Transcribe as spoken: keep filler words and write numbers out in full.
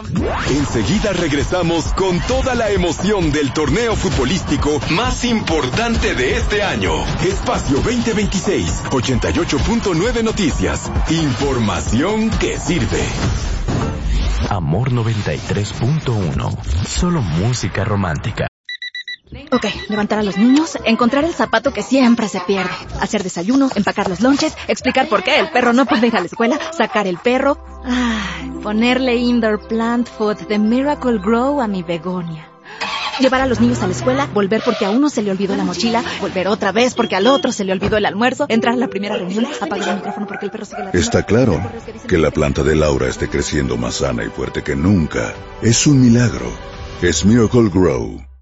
Enseguida regresamos con toda la emoción del torneo futbolístico más importante de este año. Espacio veinte veintiséis, ochenta y ocho punto nueve Noticias. Información que sirve. Amor noventa y tres punto uno. Solo música romántica. Ok, levantar a los niños, encontrar el zapato que siempre se pierde, hacer desayuno, empacar los lonches, explicar por qué el perro no puede ir a la escuela, sacar el perro, ay, ponerle indoor plant food de Miracle Grow a mi begonia. Llevar a los niños a la escuela, volver porque a uno se le olvidó la mochila, volver otra vez porque al otro se le olvidó el almuerzo, entrar a la primera reunión, apagar el micrófono porque el perro sigue ladrando. Está claro que la planta de Laura esté creciendo más sana y fuerte que nunca. Es un milagro. Es Miracle Grow.